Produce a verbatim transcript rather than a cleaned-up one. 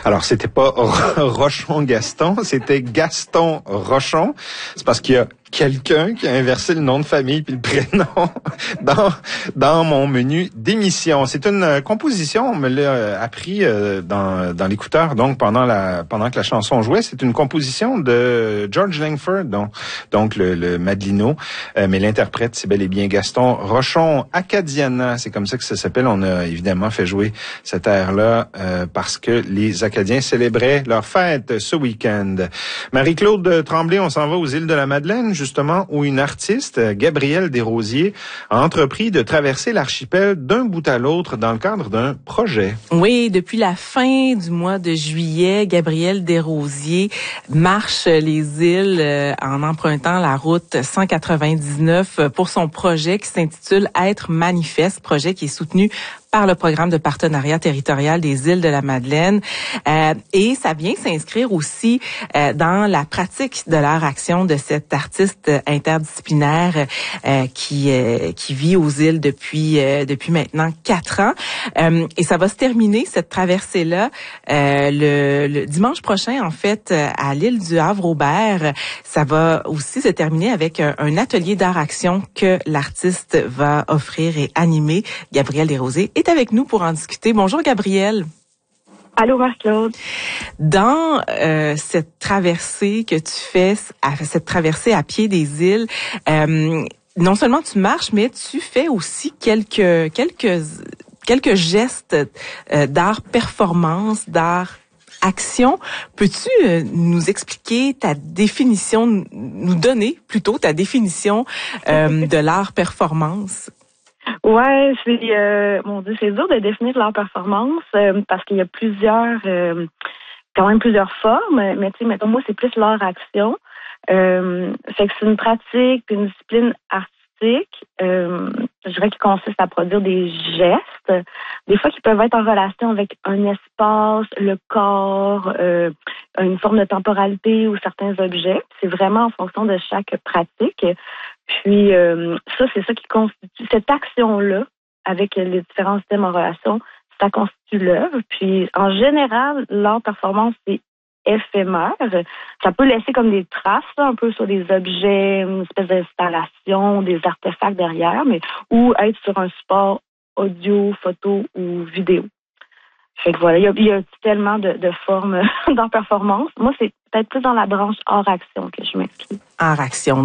Alors, c'était pas Rochon Gaston, c'était Gaston Rochon. C'est parce qu'il y a quelqu'un qui a inversé le nom de famille puis le prénom dans dans mon menu d'émission. C'est une composition, on me l'a appris euh, dans dans l'écouteur donc pendant la pendant que la chanson jouait, c'est une composition de George Langford donc donc le, le Madelino, euh, mais l'interprète c'est bel et bien Gaston Rochon Acadiana, c'est comme ça que ça s'appelle. On a évidemment fait jouer cette air-là euh, parce que les Acadiens célébraient leur fête ce week-end. Marie-Claude Tremblay, on s'en va aux îles de la Madeleine, justement, où une artiste, Gabrielle Desrosiers, a entrepris de traverser l'archipel d'un bout à l'autre dans le cadre d'un projet. Oui, depuis la fin du mois de juillet, Gabrielle Desrosiers marche les îles euh, en empruntant la route cent quatre-vingt-dix-neuf pour son projet qui s'intitule Être manifeste, projet qui est soutenu par le programme de partenariat territorial des îles de la Madeleine. Euh, et ça vient s'inscrire aussi euh, dans la pratique de leur action de cette artiste interdisciplinaire euh, qui euh, qui vit aux îles depuis euh, depuis maintenant quatre ans. Euh, et ça va se terminer, cette traversée-là, euh, le, le dimanche prochain, en fait, à l'île du Havre-Aubert. Ça va aussi se terminer avec un, un atelier d'art-action que l'artiste va offrir et animer. Gabrielle Desrosiers est avec nous pour en discuter. Bonjour Gabrielle. Allô Marc-Claude. Dans euh, cette traversée que tu fais, cette traversée à pied des îles, euh, non seulement tu marches, mais tu fais aussi quelques quelques quelques gestes euh, d'art performance, d'art action. Peux-tu euh, nous expliquer ta définition, nous donner plutôt ta définition euh, de l'art performance? Ouais, c'est euh, mon Dieu, c'est dur de définir leur performance euh, parce qu'il y a plusieurs, euh, quand même plusieurs formes. Mais tu sais, mettons moi, c'est plus leur action. Euh, fait que c'est une pratique, une discipline artistique. Euh, je dirais qui consiste à produire des gestes, des fois qui peuvent être en relation avec un espace, le corps, euh, une forme de temporalité ou certains objets. C'est vraiment en fonction de chaque pratique. Puis euh, ça, c'est ça qui constitue cette action-là avec les différents systèmes en relation, ça constitue l'œuvre. Puis en général, leur performance c'est éphémère. Ça peut laisser comme des traces là, un peu sur des objets, une espèce d'installation, des artefacts derrière, mais ou être sur un support audio, photo ou vidéo. Fait que voilà, il y a, il y a tellement de, de formes dans performance. Moi, c'est peut-être plus dans la branche hors action que je m'inscris. Hors action.